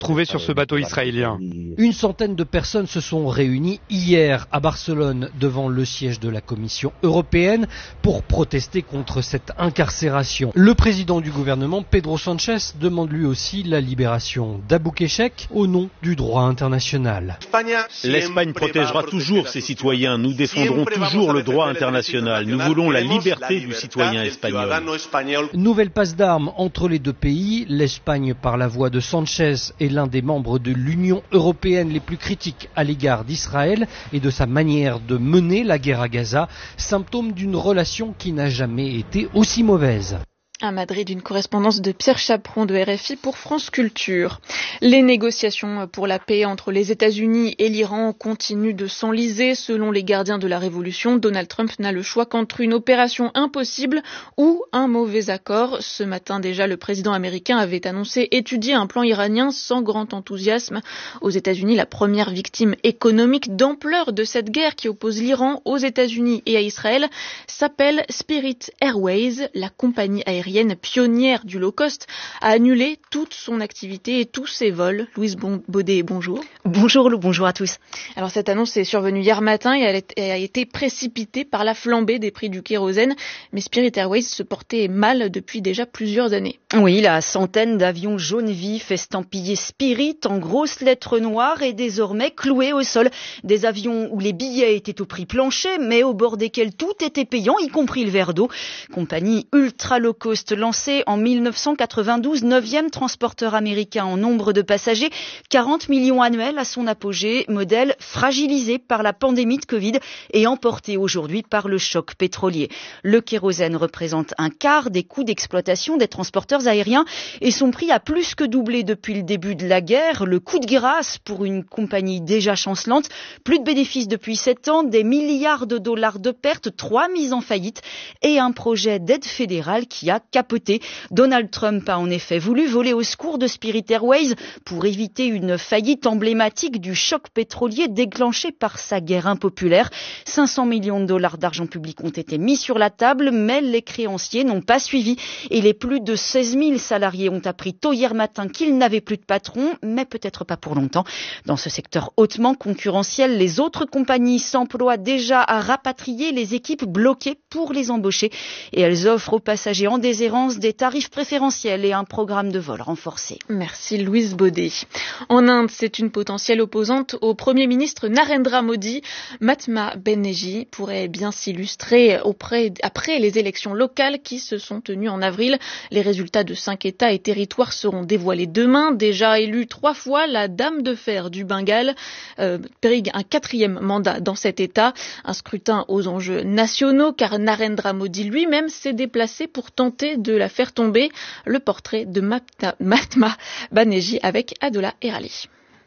trouvés sur ce bateau israélien. Une centaine de personnes se sont réunies hier à Barcelone devant le siège de la Commission européenne pour protester contre cette incarcération. Le président du gouvernement, Pedro Sánchez, demande lui aussi la libération d'Abou Kéchek au nom du droit international. L'Espagne protégera toujours ses citoyens. Nous défendrons toujours le droit international. Nous voulons la liberté du citoyen espagnol. Nouvelle passe d'armes entre les deux pays. L'Espagne, par la voix de Sánchez, est l'un des membres de l'Union européenne les plus critiques à l'égard d'Israël et de sa manière de mener la guerre à Gaza, symptôme d'une relation qui n'a jamais été aussi mauvaise. À Madrid, une correspondance de Pierre Chaperon de RFI pour France Culture. Les négociations pour la paix entre les États-Unis et l'Iran continuent de s'enliser. Selon les gardiens de la révolution, Donald Trump n'a le choix qu'entre une opération impossible ou un mauvais accord. Ce matin déjà, le président américain avait annoncé étudier un plan iranien sans grand enthousiasme. Aux États-Unis, la première victime économique d'ampleur de cette guerre qui oppose l'Iran aux États-Unis et à Israël s'appelle Spirit Airways, la compagnie aérienne pionnière du low cost, a annulé toute son activité et tous ses vols. Louise Baudet, bonjour. Bonjour Lou, bonjour à tous. Alors cette annonce est survenue hier matin et elle a été précipitée par la flambée des prix du kérosène, mais Spirit Airways se portait mal depuis déjà plusieurs années. Oui, la centaine d'avions jaunes vifs estampillés Spirit en grosses lettres noires est désormais clouée au sol. Des avions où les billets étaient au prix plancher, mais au bord desquels tout était payant, y compris le verre d'eau. Compagnie ultra low cost lancé en 1992, 9e transporteur américain en nombre de passagers, 40 millions annuels à son apogée, modèle fragilisé par la pandémie de Covid et emporté aujourd'hui par le choc pétrolier. Le kérosène représente un quart des coûts d'exploitation des transporteurs aériens et son prix a plus que doublé depuis le début de la guerre. Le coup de grâce pour une compagnie déjà chancelante, plus de bénéfices depuis 7 ans, des milliards de dollars de pertes, 3 mises en faillite et un projet d'aide fédérale qui a capoté. Donald Trump a en effet voulu voler au secours de Spirit Airways pour éviter une faillite emblématique du choc pétrolier déclenché par sa guerre impopulaire. 500 millions de dollars d'argent public ont été mis sur la table, mais les créanciers n'ont pas suivi et les plus de 16 000 salariés ont appris tôt hier matin qu'ils n'avaient plus de patron, mais peut-être pas pour longtemps. Dans ce secteur hautement concurrentiel, les autres compagnies s'emploient déjà à rapatrier les équipes bloquées pour les embaucher et elles offrent aux passagers en déshérence des tarifs préférentiels et un programme de vol renforcé. Merci Louise Baudet. En Inde, c'est une potentielle opposante au Premier ministre Narendra Modi. Mahatma Banerjee pourrait bien s'illustrer après les élections locales qui se sont tenues en avril. Les résultats de 5 États et territoires seront dévoilés demain. Déjà élue 3 fois, la Dame de Fer du Bengale périgue un 4e mandat dans cet État. Un scrutin aux enjeux nationaux car Narendra Modi lui-même s'est déplacé pour tenter de la faire tomber. Le portrait de Mahatma Banerjee avec Adola Erali.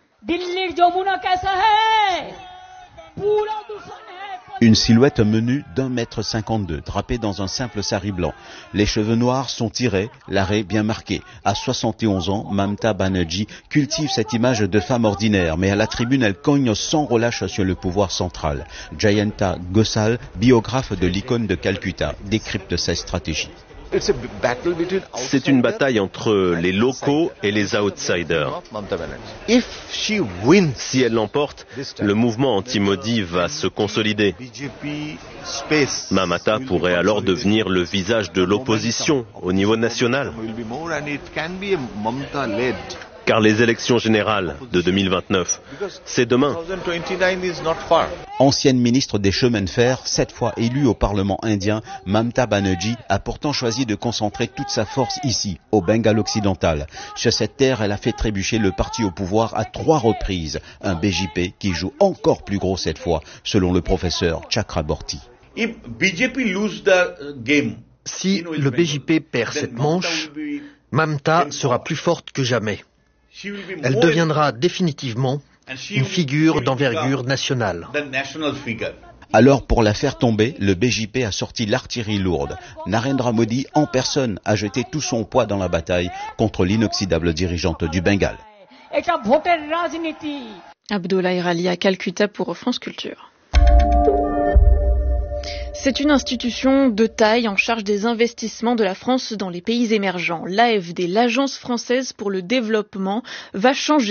Une silhouette menue d'1,52 m, drapée dans un simple sari blanc. Les cheveux noirs sont tirés, l'arrêt bien marqué. À 71 ans, Mamta Banerjee cultive cette image de femme ordinaire, mais à la tribune, elle cogne sans relâche sur le pouvoir central. Jayanta Gosal, biographe de l'icône de Calcutta, décrypte sa stratégie. C'est une bataille entre les locaux et les outsiders. Si elle l'emporte, le mouvement anti-Modi va se consolider. Mamata pourrait alors devenir le visage de l'opposition au niveau national. Car les élections générales de 2029, c'est demain. Ancienne ministre des chemins de fer, 7 fois élue au Parlement indien, Mamta Banerjee a pourtant choisi de concentrer toute sa force ici, au Bengale occidental. Sur cette terre, elle a fait trébucher le parti au pouvoir à 3 reprises. Un BJP qui joue encore plus gros cette fois, selon le professeur Chakraborty. Si le BJP perd cette manche, Mamta sera plus forte que jamais. Elle deviendra définitivement une figure d'envergure nationale. Alors, pour la faire tomber, le BJP a sorti l'artillerie lourde. Narendra Modi, en personne, a jeté tout son poids dans la bataille contre l'inoxydable dirigeante du Bengale. Abdullah Erali à Calcutta pour France Culture. C'est une institution de taille en charge des investissements de la France dans les pays émergents. L'AFD, l'Agence française pour le développement, va changer